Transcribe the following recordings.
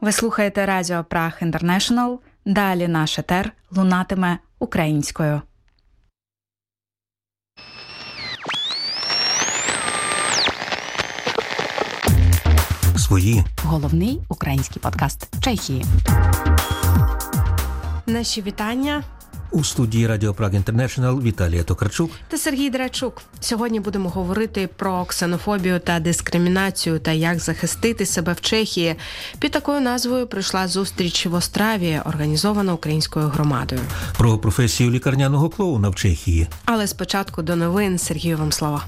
Ви слухаєте Радіо Праг Інтернешнл. Далі наш етер лунатиме українською. Свої. Головний український подкаст Чехії. Наші вітання. У студії Радіо Праг Інтернешнл Віталія Токарчук та Сергій Драчук. Сьогодні будемо говорити про ксенофобію та дискримінацію та як захистити себе в Чехії. Під такою назвою пройшла зустріч в Остраві, організована українською громадою. Про професію лікарняного клоуна в Чехії. Але спочатку до новин. Сергію, вам слова.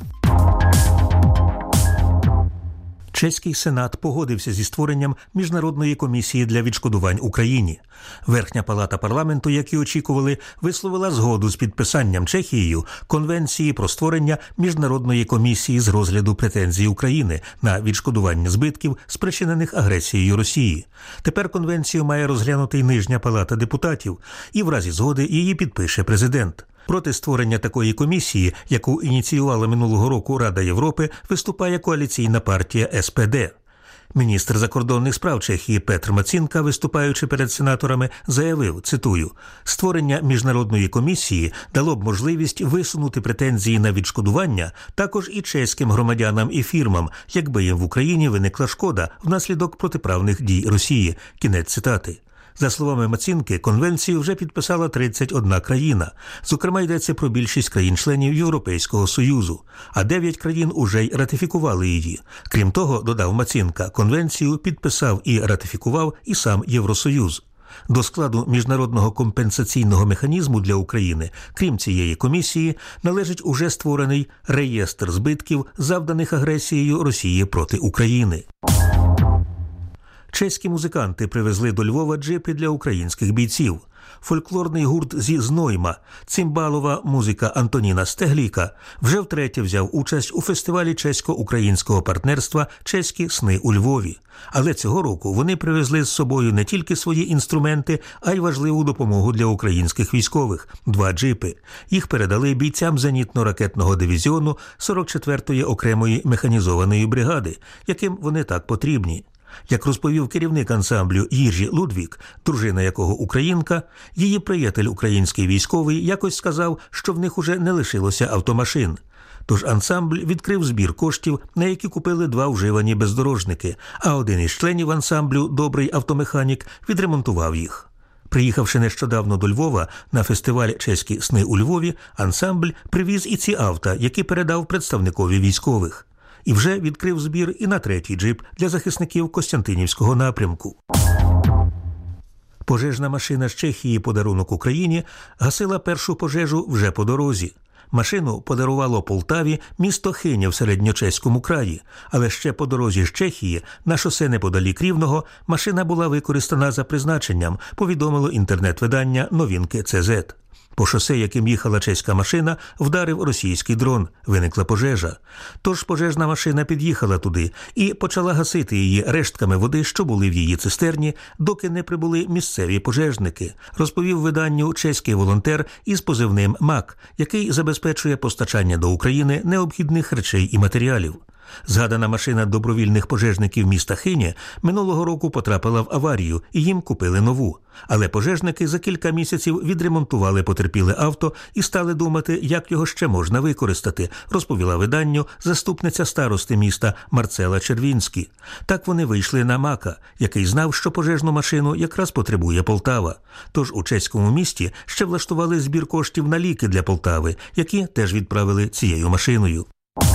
Чеський Сенат погодився зі створенням Міжнародної комісії для відшкодувань Україні. Верхня палата парламенту, як і очікували, висловила згоду з підписанням Чехією Конвенції про створення Міжнародної комісії з розгляду претензій України на відшкодування збитків, спричинених агресією Росії. Тепер конвенцію має розглянути й нижня палата депутатів, і в разі згоди її підпише президент. Проти створення такої комісії, яку ініціювала минулого року Рада Європи, виступає коаліційна партія СПД. Міністр закордонних справ Чехії Петр Мацінка, виступаючи перед сенаторами, заявив, цитую, «Створення міжнародної комісії дало б можливість висунути претензії на відшкодування також і чеським громадянам і фірмам, якби їм в Україні виникла шкода внаслідок протиправних дій Росії». Кінець цитати. За словами Мацінки, конвенцію вже підписала 31 країна. Зокрема, йдеться про більшість країн-членів Європейського Союзу. А 9 країн уже й ратифікували її. Крім того, додав Мацінка, конвенцію підписав і ратифікував і сам Євросоюз. До складу міжнародного компенсаційного механізму для України, крім цієї комісії, належить уже створений реєстр збитків, завданих агресією Росії проти України. Чеські музиканти привезли до Львова джипи для українських бійців. Фольклорний гурт зі Знойма, цимбалова музика Антоніна Стегліка вже втретє взяв участь у фестивалі чесько-українського партнерства «Чеські сни у Львові». Але цього року вони привезли з собою не тільки свої інструменти, а й важливу допомогу для українських військових – 2 джипи. Їх передали бійцям зенітно-ракетного дивізіону 44-ї окремої механізованої бригади, яким вони так потрібні. Як розповів керівник ансамблю Їжі Лудвік, дружина якого українка, її приятель український військовий якось сказав, що в них уже не лишилося автомашин. Тож ансамбль відкрив збір коштів, на які купили 2 вживані бездорожники, а один із членів ансамблю, добрий автомеханік, відремонтував їх. Приїхавши нещодавно до Львова на фестиваль «Чеські сни у Львові», ансамбль привіз і ці авто, які передав представникові військових. І вже відкрив збір і на 3-й джип для захисників Костянтинівського напрямку. Пожежна машина з Чехії «Подарунок Україні» гасила першу пожежу вже по дорозі. Машину подарувало Полтаві місто Хиня в середньочеському краї, але ще по дорозі з Чехії на шосе неподалік Рівного машина була використана за призначенням, повідомило інтернет-видання «Новинки.ЦЗ». По шосе, яким їхала чеська машина, вдарив російський дрон. Виникла пожежа. Тож пожежна машина під'їхала туди і почала гасити її рештками води, що були в її цистерні, доки не прибули місцеві пожежники, розповів виданню чеський волонтер із позивним МАК, який забезпечує постачання до України необхідних речей і матеріалів. Згадана машина добровільних пожежників міста Хиня минулого року потрапила в аварію і їм купили нову. Але пожежники за кілька місяців відремонтували потерпіле авто і стали думати, як його ще можна використати, розповіла виданню заступниця старости міста Марцела Червінський. Так вони вийшли на МАКа, який знав, що пожежну машину якраз потребує Полтава. Тож у чеському місті ще влаштували збір коштів на ліки для Полтави, які теж відправили цією машиною.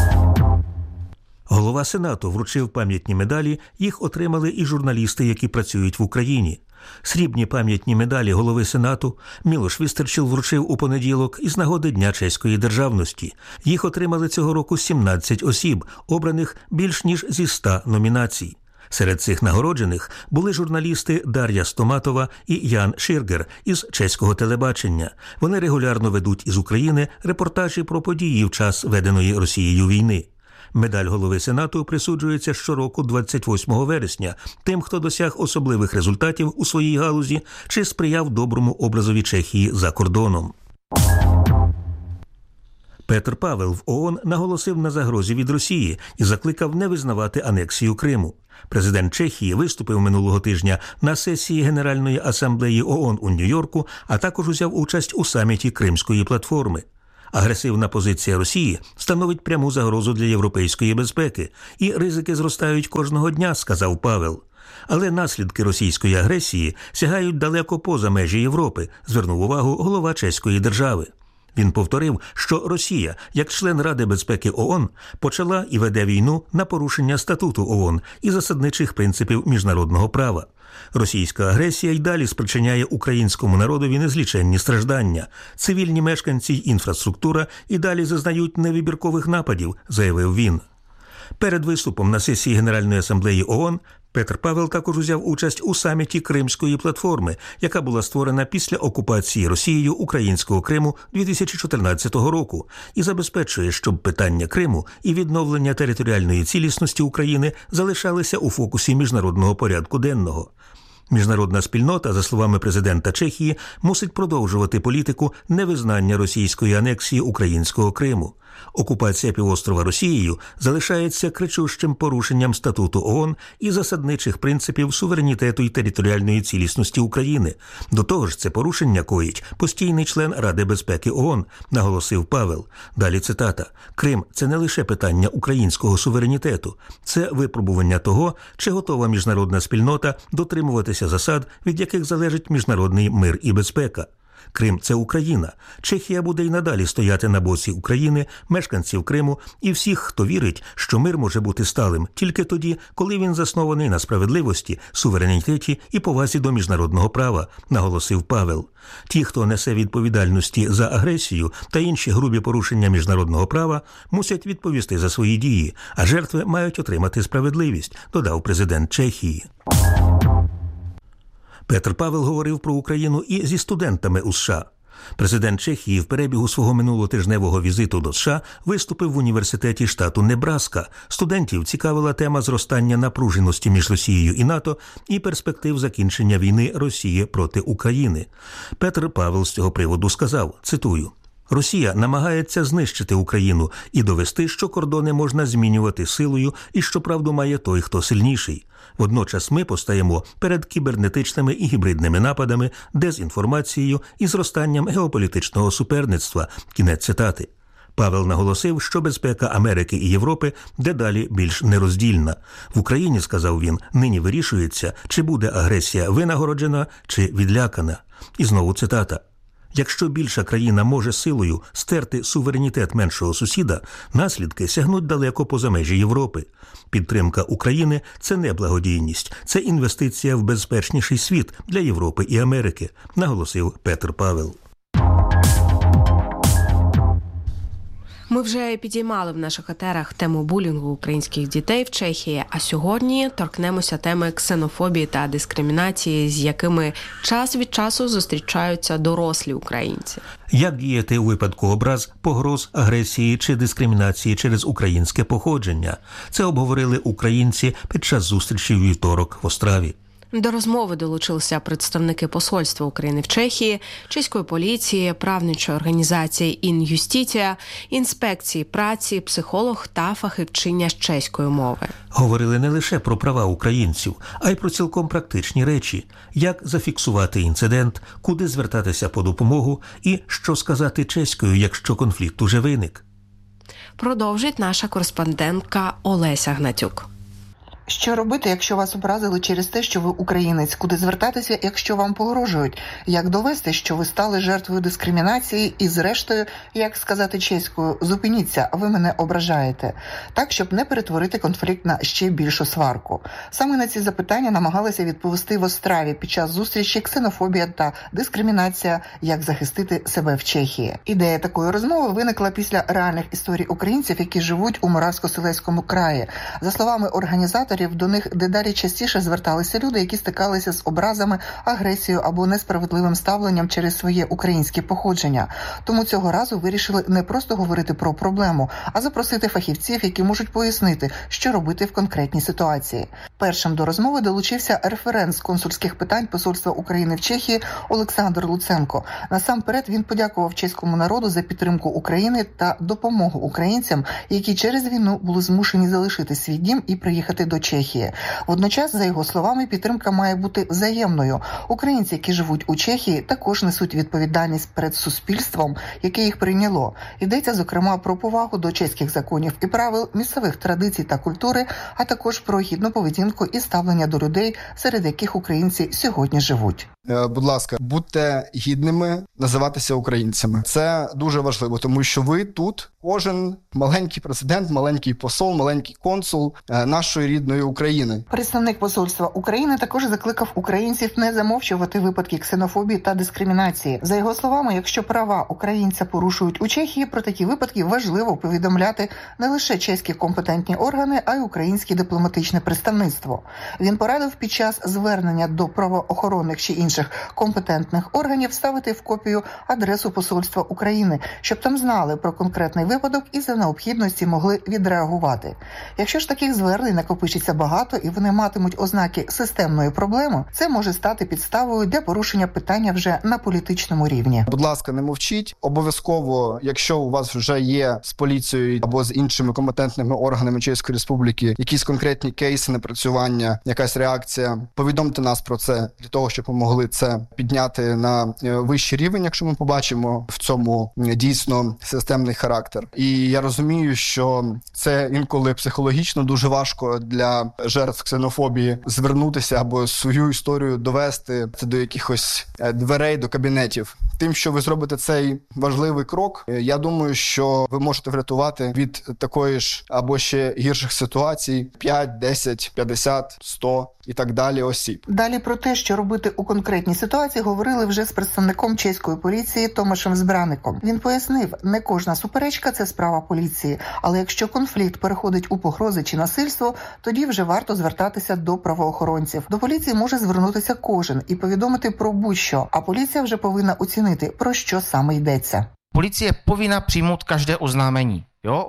Голова Сенату вручив пам'ятні медалі, їх отримали і журналісти, які працюють в Україні. Срібні пам'ятні медалі голови Сенату Мілош Вістерчіл вручив у понеділок із нагоди Дня чеської державності. Їх отримали цього року 17 осіб, обраних більш ніж зі 100 номінацій. Серед цих нагороджених були журналісти Дар'я Стоматова і Ян Ширгер із чеського телебачення. Вони регулярно ведуть із України репортажі про події в час веденої Росією війни. Медаль голови Сенату присуджується щороку 28 вересня тим, хто досяг особливих результатів у своїй галузі чи сприяв доброму образові Чехії за кордоном. Петр Павел в ООН наголосив на загрозі від Росії і закликав не визнавати анексію Криму. Президент Чехії виступив минулого тижня на сесії Генеральної асамблеї ООН у Нью-Йорку, а також узяв участь у саміті Кримської платформи. Агресивна позиція Росії становить пряму загрозу для європейської безпеки, і ризики зростають кожного дня, сказав Павел. Але наслідки російської агресії сягають далеко поза межі Європи, звернув увагу голова чеської держави. Він повторив, що Росія, як член Ради безпеки ООН, почала і веде війну на порушення статуту ООН і засадничих принципів міжнародного права. Російська агресія й далі спричиняє українському народові незліченні страждання. Цивільні мешканці й інфраструктура і далі зазнають невибіркових нападів, заявив він. Перед виступом на сесії Генеральної асамблеї ООН Петр Павел також узяв участь у саміті Кримської платформи, яка була створена після окупації Росією українського Криму 2014 року і забезпечує, щоб питання Криму і відновлення територіальної цілісності України залишалися у фокусі міжнародного порядку денного. Міжнародна спільнота, за словами президента Чехії, мусить продовжувати політику невизнання російської анексії українського Криму. Окупація півострова Росією залишається кричущим порушенням статуту ООН і засадничих принципів суверенітету і територіальної цілісності України. До того ж, це порушення коїть постійний член Ради безпеки ООН, наголосив Павел. Далі цитата. «Крим – це не лише питання українського суверенітету. Це випробування того, чи готова міжнародна спільнота дотримуватися засад, від яких залежить міжнародний мир і безпека. Крим – це Україна. Чехія буде й надалі стояти на боці України, мешканців Криму і всіх, хто вірить, що мир може бути сталим тільки тоді, коли він заснований на справедливості, суверенітеті і повазі до міжнародного права», наголосив Павел. Ті, хто несе відповідальності за агресію та інші грубі порушення міжнародного права, мусять відповісти за свої дії, а жертви мають отримати справедливість, додав президент Чехії. Петр Павел говорив про Україну і зі студентами у США. Президент Чехії в перебігу свого минулотижневого візиту до США виступив в університеті штату Небраска. Студентів цікавила тема зростання напруженості між Росією і НАТО і перспектив закінчення війни Росії проти України. Петр Павел з цього приводу сказав, цитую, «Росія намагається знищити Україну і довести, що кордони можна змінювати силою і що правду має той, хто сильніший. Водночас ми постаємо перед кібернетичними і гібридними нападами, дезінформацією і зростанням геополітичного суперництва». Кінець цитати. Павел наголосив, що безпека Америки і Європи дедалі більш нероздільна. В Україні, сказав він, нині вирішується, чи буде агресія винагороджена, чи відлякана. І знову цитата. «Якщо більша країна може силою стерти суверенітет меншого сусіда, наслідки сягнуть далеко поза межі Європи. Підтримка України – це не благодійність, це інвестиція в безпечніший світ для Європи і Америки», наголосив Петр Павел. Ми вже підіймали в наших етерах тему булінгу українських дітей в Чехії, а сьогодні торкнемося теми ксенофобії та дискримінації, з якими час від часу зустрічаються дорослі українці. Як діяти у випадку образ, погроз, агресії чи дискримінації через українське походження? Це обговорили українці під час зустрічі у вівторок в Остраві. До розмови долучилися представники Посольства України в Чехії, чеської поліції, правничої організації «Ін-Юстітія», інспекції праці, психолог та фахівчиня з чеської мови. Говорили не лише про права українців, а й про цілком практичні речі. Як зафіксувати інцидент, куди звертатися по допомогу і що сказати чеською, якщо конфлікт уже виник. Продовжить наша кореспондентка Олеся Гнатюк. Що робити, якщо вас образили через те, що ви українець? Куди звертатися, якщо вам погрожують? Як довести, що ви стали жертвою дискримінації? І зрештою, як сказати чеською, зупиніться, ви мене ображаєте. Так, щоб не перетворити конфлікт на ще більшу сварку. Саме на ці запитання намагалися відповісти в Остраві під час зустрічі «Ксенофобія та дискримінація. Як захистити себе в Чехії». Ідея такої розмови виникла після реальних історій українців, які живуть у Моравсько-Силезькому краї. За словами організаторів, камерів до них дедалі частіше зверталися люди, які стикалися з образами, агресією або несправедливим ставленням через своє українське походження. Тому цього разу вирішили не просто говорити про проблему, а запросити фахівців, які можуть пояснити, що робити в конкретній ситуації. Першим до розмови долучився референт з консульських питань Посольства України в Чехії Олександр Луценко. Насамперед він подякував чеському народу за підтримку України та допомогу українцям, які через війну були змушені залишити свій дім і приїхати до Чехії. Водночас, за його словами, підтримка має бути взаємною. Українці, які живуть у Чехії, також несуть відповідальність перед суспільством, яке їх прийняло. Йдеться, зокрема, про повагу до чеських законів і правил, місцевих традицій та культури, а також про гідну поведінку і ставлення до людей, серед яких українці сьогодні живуть. Будь ласка, будьте гідними називатися українцями. Це дуже важливо, тому що ви тут, кожен маленький президент, маленький посол, маленький консул нашої рідної України. Представник Посольства України також закликав українців не замовчувати випадки ксенофобії та дискримінації. За його словами, якщо права українця порушують у Чехії, про такі випадки важливо повідомляти не лише чеські компетентні органи, а й українське дипломатичне представництво. Він порадив під час звернення до правоохоронних чи інших компетентних органів ставити в копію адресу Посольства України, щоб там знали про конкретний випадок і за необхідності могли відреагувати. Якщо ж таких звернень накопичиться багато і вони матимуть ознаки системної проблеми, це може стати підставою для порушення питання вже на політичному рівні. Будь ласка, не мовчіть. Обов'язково, якщо у вас вже є з поліцією або з іншими компетентними органами Чеської Республіки якісь конкретні кейси напрацювання, якась реакція, повідомте нас про це для того, щоб ми могли це підняти на вищий рівень, якщо ми побачимо в цьому дійсно системний характер. І я розумію, що це інколи психологічно дуже важко для жертв ксенофобії звернутися або свою історію довести до якихось дверей, до кабінетів. Тим, що ви зробите цей важливий крок, я думаю, що ви можете врятувати від такої ж або ще гірших ситуацій 5, 10, 50, 100 і так далі осіб. Далі про те, що робити у конкретній ситуації, говорили вже з представником чеської поліції Томашем Збраником. Він пояснив, не кожна суперечка – це справа поліції, але якщо конфлікт переходить у погрози чи насильство, тоді вже варто звертатися до правоохоронців. До поліції може звернутися кожен і повідомити про будь-що, а поліція вже повинна оцінити, про що саме йдеться. Поліція повинна приймати кожне озnámení.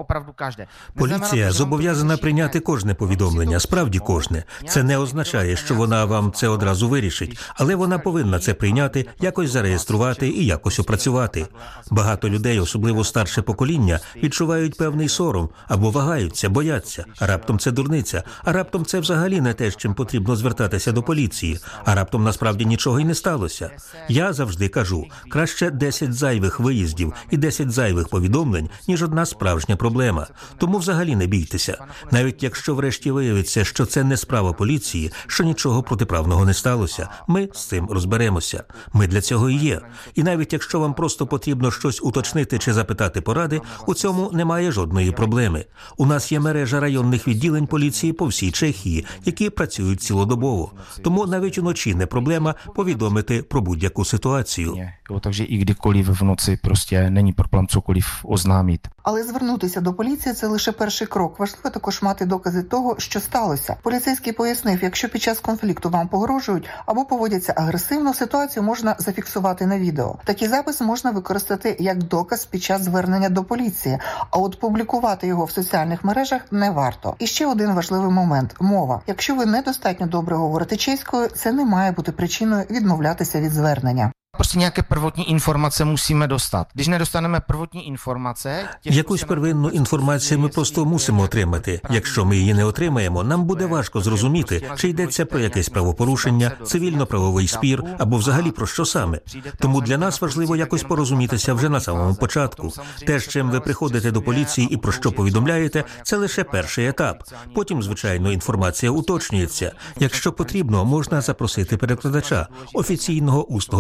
Поліція зобов'язана прийняти кожне повідомлення, справді кожне. Це не означає, що вона вам це одразу вирішить, але вона повинна це прийняти, якось зареєструвати і якось опрацювати. Багато людей, особливо старше покоління, відчувають певний сором або вагаються, бояться. А раптом це дурниця, а раптом це взагалі не те, з чим потрібно звертатися до поліції, а раптом насправді нічого й не сталося. Я завжди кажу, краще 10 зайвих виїздів і 10 зайвих повідомлень, ніж одна справжня проблема. Тому взагалі не бійтеся. Навіть якщо врешті виявиться, що це не справа поліції, що нічого протиправного не сталося, ми з цим розберемося. Ми для цього і є. І навіть якщо вам просто потрібно щось уточнити чи запитати поради, у цьому немає жодної проблеми. У нас є мережа районних відділень поліції по всій Чехії, які працюють цілодобово. Тому навіть уночі не проблема повідомити про будь-яку ситуацію. Takže i kdykoliv v noci prostě není problém cokoliv oznámit. Але звернутися до поліції – це лише перший крок. Важливо також мати докази того, що сталося. Поліцейський пояснив, якщо під час конфлікту вам погрожують або поводяться агресивно, ситуацію можна зафіксувати на відео. Такий запис можна використати як доказ під час звернення до поліції, а от публікувати його в соціальних мережах не варто. І ще один важливий момент – мова. Якщо ви недостатньо добре говорите чеською, це не має бути причиною відмовлятися від звернення. Просто nějaké prvotní informace musíme dostat. Když nedostaneme prvotní informace... Якусь первинну інформацію ми просто мусимо отримати. Якщо ми її не отримаємо, нам буде важко зрозуміти, чи йдеться про якесь правопорушення, цивільно-правовий спір або взагалі про що саме. Тому для нас важливо якось порозумітися вже на самому початку. Те, з чим ви приходите до поліції і про що повідомляєте, це лише перший етап. Потім, звичайно, інформація уточнюється. Якщо потрібно, можна запросити перекладача, офіційного усного перекладача,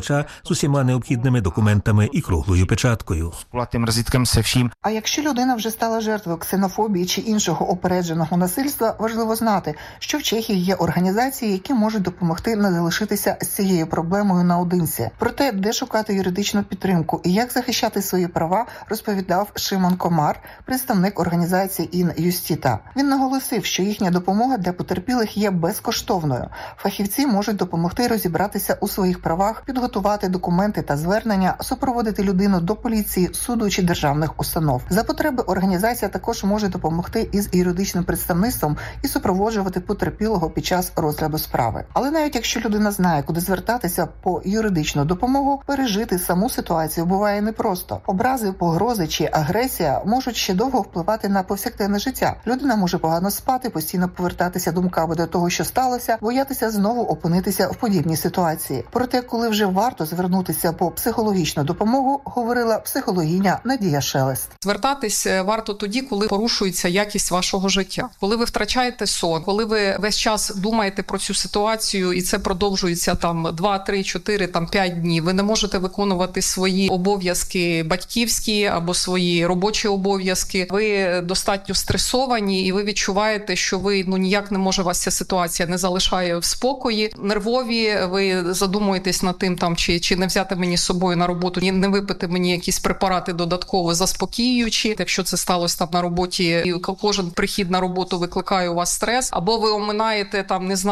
відвідувача з усіма необхідними документами і круглою печаткою. Кулатим разітком се всім. А якщо людина вже стала жертвою ксенофобії чи іншого опередженого насильства, важливо знати, що в Чехії є організації, які можуть допомогти не залишитися з цією проблемою наодинці. Про те, де шукати юридичну підтримку і як захищати свої права, розповідав Шимон Комар, представник організації «Ін Юстіта». Він наголосив, що їхня допомога для потерпілих є безкоштовною. Фахівці можуть допомогти розібратися у своїх правах, підготувати документи та звернення, супроводити людину до поліції, суду чи державних установ. За потреби організація також може допомогти із юридичним представництвом і супроводжувати потерпілого під час розгляду справи. Але навіть якщо людина знає, куди звертатися по юридичну допомогу, пережити саму ситуацію буває непросто. Образи, погрози чи агресія можуть ще довго впливати на повсякденне життя. Людина може погано спати, постійно повертатися думками до того, що сталося, боятися знову опинитися в подібній ситуації. Проте, коли вже варто звернутися по психологічну допомогу, говорила психологиня Надія Шелест. Звертатись варто тоді, коли порушується якість вашого життя. Коли ви втрачаєте сон, коли ви весь час думаєте про цю ситуацію і це продовжується 2, 3, 4, 5 днів. Ви не можете виконувати свої обов'язки батьківські або свої робочі обов'язки. Ви достатньо стресовані і ви відчуваєте, що ви ніяк не може вас ця ситуація не залишає в спокої. Нервові, ви задумуєтесь над тим, чи не взяти мені з собою на роботу, не випити мені якісь препарати додатково заспокіюючі. Якщо це сталося на роботі, і кожен прихід на роботу викликає у вас стрес, або ви оминаєте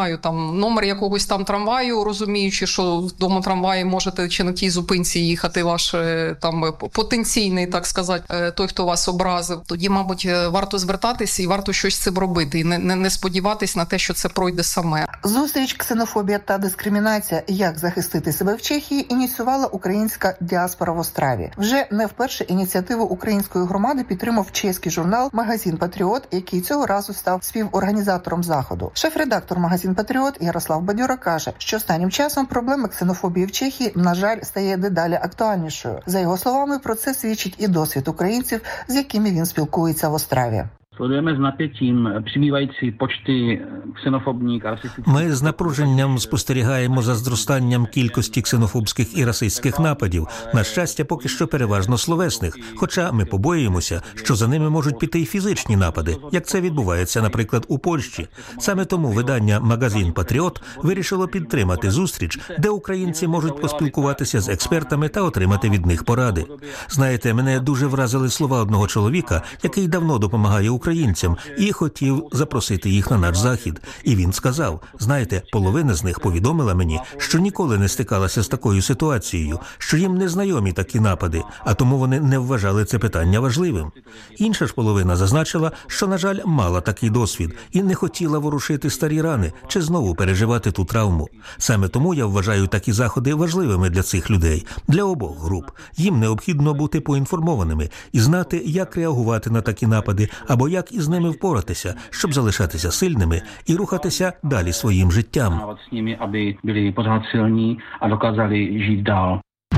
номер якогось трамваю, розуміючи, що в тому трамваї можете чи на тій зупинці їхати ваш потенційний, так сказати, той, хто вас образив. Тоді, мабуть, варто звертатися і варто щось з цим робити. І не сподіватись на те, що це пройде саме. Зустріч «Ксенофобія та дискримінація. Як захистити себе в Чехії» ініціювала українська діаспора в Остраві. Вже не вперше ініціативу української громади підтримав чеський журнал «Магазин Патріот», який цього разу став співорганізатором заходу. Шеф-редактор «Магазин Патріот» Ярослав Бадюра каже, що останнім часом проблема ксенофобії в Чехії, на жаль, стає дедалі актуальнішою. За його словами, про це свідчить і досвід українців, з якими він спілкується в Остраві. Sledujeme s napětím přibývající počty ksenofobních a rasistických. Ми з напруженням спостерігаємо за зростанням кількості ксенофобських і расистських нападів. На щастя, поки що переважно словесних. Хоча ми побоюємося, що за ними можуть піти й фізичні напади, як це відбувається, наприклад, у Польщі. Саме тому видання «Магазин Патріот» вирішило підтримати зустріч, де українці можуть поспілкуватися з експертами та отримати від них поради. Знаєте, мене дуже вразили слова одного чоловіка, який давно допомагає українцям і хотів запросити їх на наш захід. І він сказав, знаєте, половина з них повідомила мені, що ніколи не стикалася з такою ситуацією, що їм не знайомі такі напади, а тому вони не вважали це питання важливим. Інша ж половина зазначила, що, на жаль, мала такий досвід і не хотіла ворушити старі рани чи знову переживати ту травму. Саме тому я вважаю такі заходи важливими для цих людей, для обох груп. Їм необхідно бути поінформованими і знати, як реагувати на такі напади, або як із ними впоратися, щоб залишатися сильними і рухатися далі своїм життям. З ними, аби були позад сильні, а доказали жити далі.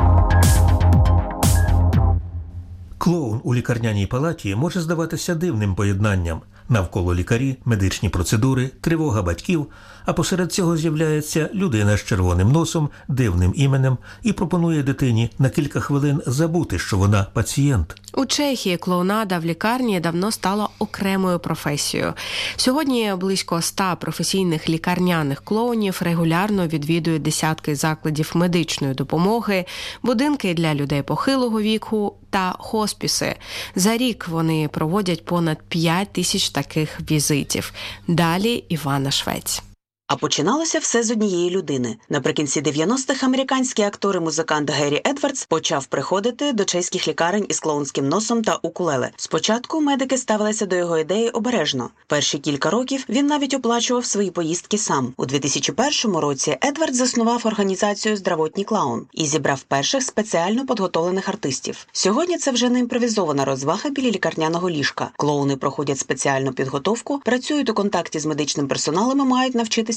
Клоун у лікарняній палаті може здаватися дивним поєднанням. Навколо лікарі, медичні процедури, тривога батьків, а посеред цього з'являється людина з червоним носом, дивним іменем і пропонує дитині на кілька хвилин забути, що вона пацієнт. У Чехії клоунада в лікарні давно стала окремою професією. Сьогодні близько 100 професійних лікарняних клоунів регулярно відвідують десятки закладів медичної допомоги, будинки для людей похилого віку та хоспіси. За рік вони проводять понад 5 тисяч таких візитів. Далі Івана Швець. А починалося все з однієї людини. Наприкінці 90-х американський актор і музикант Гері Едвардс почав приходити до чеських лікарень із клоунським носом та укулеле. Спочатку медики ставилися до його ідеї обережно. Перші кілька років він навіть оплачував свої поїздки сам. У 2001 році Едвардс заснував організацію «Здравотній клаун» і зібрав перших спеціально підготовлених артистів. Сьогодні це вже не імпровізована розвага біля лікарняного ліжка. Клоуни проходять спеціальну підготовку, працюють у контакті з медичним персоналом і мають навчитися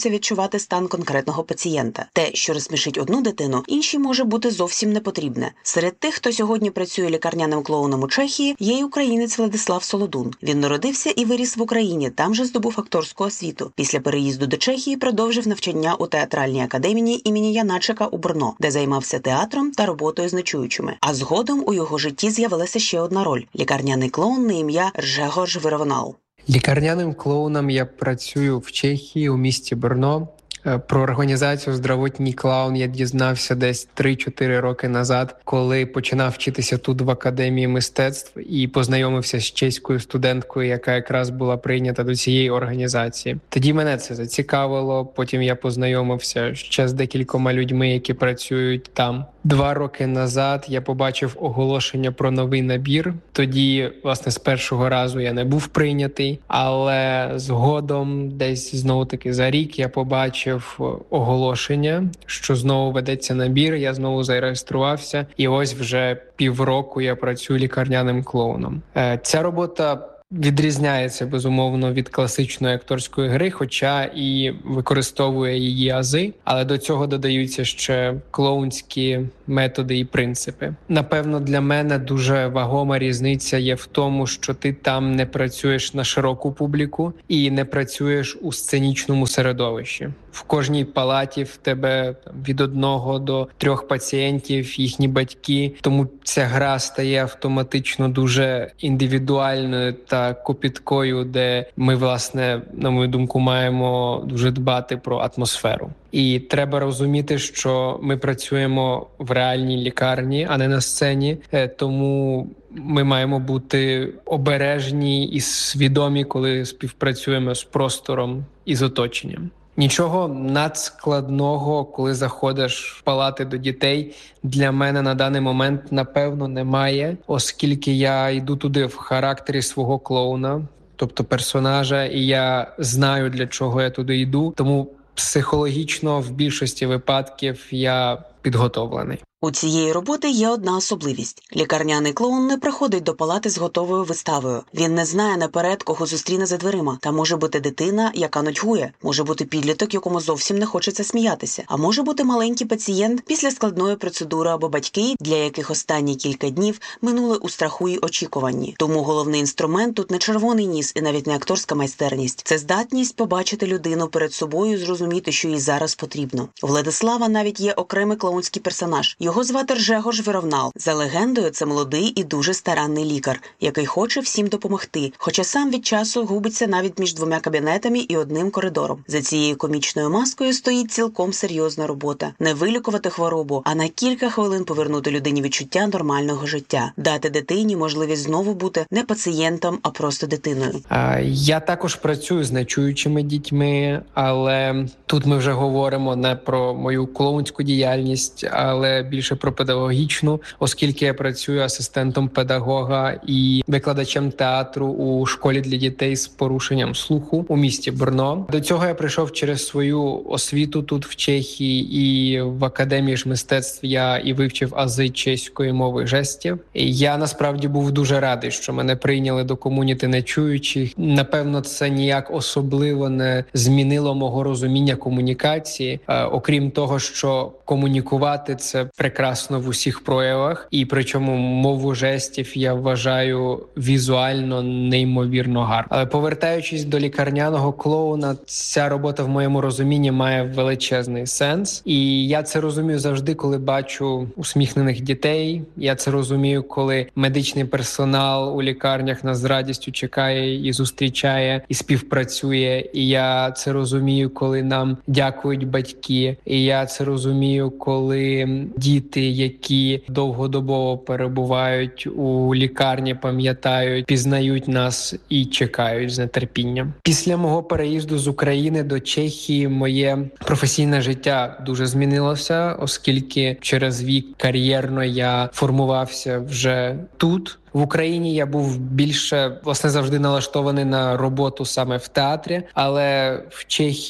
навчаються відчувати стан конкретного пацієнта. Те, що розсмішить одну дитину, іншій може бути зовсім не потрібне. Серед тих, хто сьогодні працює лікарняним клоуном у Чехії, є й українець Владислав Солодун. Він народився і виріс в Україні, там же здобув акторську освіту. Після переїзду до Чехії продовжив навчання у театральній академії імені Яначика у Брно, де займався театром та роботою з ночуючими. А згодом у його житті з'явилася ще одна роль – лікарняний клоун на ім'я Ржегош Вировнал. Лікарняним клоуном я працюю в Чехії, у місті Брно. Про організацію «Здравотній клоун» я дізнався десь 3-4 роки назад, коли починав вчитися тут в Академії мистецтв і познайомився з чеською студенткою, яка якраз була прийнята до цієї організації. Тоді мене це зацікавило, потім я познайомився ще з декількома людьми, які працюють там. 2 роки назад я побачив оголошення про новий набір. Тоді, власне, з першого разу я не був прийнятий, але згодом, десь знову-таки за рік, я побачив оголошення, що знову ведеться набір, я знову зареєструвався, і ось вже півроку я працюю лікарняним клоуном. Ця робота відрізняється, безумовно, від класичної акторської гри, хоча і використовує її ази, але до цього додаються ще клоунські методи і принципи. Напевно, для мене дуже вагома різниця є в тому, що ти там не працюєш на широку публіку і не працюєш у сценічному середовищі. В кожній палаті в тебе від 1 до 3 пацієнтів, їхні батьки, тому ця гра стає автоматично дуже індивідуальною та копіткою, де ми, власне, на мою думку, маємо дуже дбати про атмосферу. І треба розуміти, що ми працюємо в реальній лікарні, а не на сцені, тому ми маємо бути обережні і свідомі, коли співпрацюємо з простором і з оточенням. Нічого надскладного, коли заходиш в палати до дітей, для мене на даний момент, напевно, немає, оскільки я йду туди в характері свого клоуна, тобто персонажа, і я знаю, для чого я туди йду, тому психологічно в більшості випадків я підготовлений. У цієї роботи є одна особливість. Лікарняний клоун не приходить до палати з готовою виставою. Він не знає наперед, кого зустріне за дверима. Та може бути дитина, яка нудьгує, може бути підліток, якому зовсім не хочеться сміятися, а може бути маленький пацієнт після складної процедури або батьки, для яких останні кілька днів минули у страху й очікуванні. Тому головний інструмент тут не червоний ніс і навіть не акторська майстерність. Це здатність побачити людину перед собою і зрозуміти, що їй зараз потрібно. У Владислава навіть є окремий клоунський персонаж. Його звати Ржегош Вировнал. За легендою, це молодий і дуже старанний лікар, який хоче всім допомогти, хоча сам від часу губиться навіть між 2 кабінетами і 1 коридором. За цією комічною маскою стоїть цілком серйозна робота. Не вилікувати хворобу, а на кілька хвилин повернути людині відчуття нормального життя. Дати дитині можливість знову бути не пацієнтом, а просто дитиною. Я також працюю з нечуючими дітьми, але тут ми вже говоримо не про мою клоунську діяльність, але більше про педагогічну, оскільки я працюю асистентом педагога і викладачем театру у школі для дітей з порушенням слуху у місті Брно. До цього я прийшов через свою освіту тут в Чехії, і в Академії ж мистецтв я і вивчив ази чеської мови жестів. І я насправді був дуже радий, що мене прийняли до комуніти нечуючих. Напевно, це ніяк особливо не змінило мого розуміння комунікації, окрім того, що комунікувати – це прекрасно в усіх проявах, і причому мову жестів я вважаю візуально неймовірно гарно. Але повертаючись до лікарняного клоуна, ця робота в моєму розумінні має величезний сенс. І я це розумію завжди, коли бачу усміхнених дітей. Я це розумію, коли медичний персонал у лікарнях нас з радістю чекає і зустрічає, і співпрацює. І я це розумію, коли нам дякують батьки. І я це розумію, коли діти, які довгодобово перебувають у лікарні, пам'ятають, пізнають нас і чекають з нетерпінням. Після мого переїзду з України до Чехії моє професійне життя дуже змінилося, оскільки через вік кар'єрно я формувався вже тут. В Україні я був більше, власне, завжди налаштований на роботу саме в театрі, але в Чехії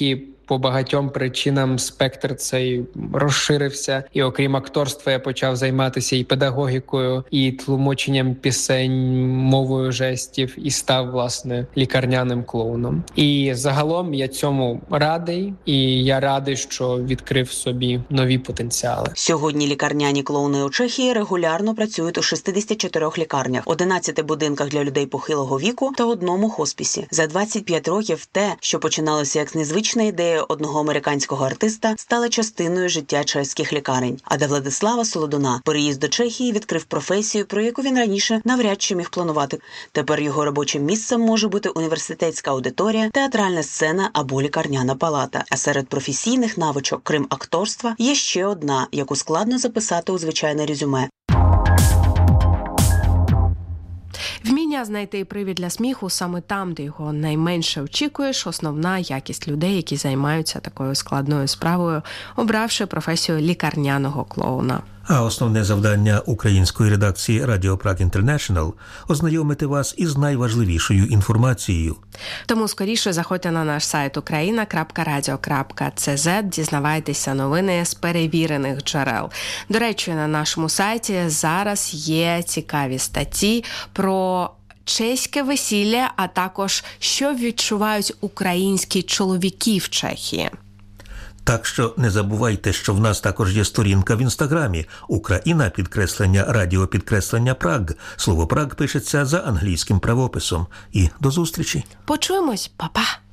по багатьом причинам спектр цей розширився. І окрім акторства я почав займатися і педагогікою, і тлумаченням пісень мовою жестів, і став, власне, лікарняним клоуном. І загалом я цьому радий, і я радий, що відкрив собі нові потенціали. Сьогодні лікарняні клоуни у Чехії регулярно працюють у 64 лікарнях, 11 будинках для людей похилого віку та одному хоспісі. За 25 років те, що починалося як незвична ідея одного американського артиста, стало частиною життя чеських лікарень. А для Владислава Солодуна переїзд до Чехії відкрив професію, про яку він раніше навряд чи міг планувати. Тепер його робочим місцем може бути університетська аудиторія, театральна сцена або лікарняна палата. А серед професійних навичок, крім акторства, є ще одна, яку складно записати у звичайне резюме. Вміння знайти привід для сміху саме там, де його найменше очікуєш – основна якість людей, які займаються такою складною справою, обравши професію лікарняного клоуна. А основне завдання української редакції Радіо Праг Інтернешнл – ознайомити вас із найважливішою інформацією. Тому скоріше заходьте на наш сайт ukraina.radio.cz, дізнавайтеся новини з перевірених джерел. До речі, на нашому сайті зараз є цікаві статті про чеське весілля, а також що відчувають українські чоловіки в Чехії. Так що не забувайте, що в нас також є сторінка в Інстаграмі Україна_Радіо_Праг. Слово «Праг» пишеться за англійським правописом. І до зустрічі. Почуємось, па-па!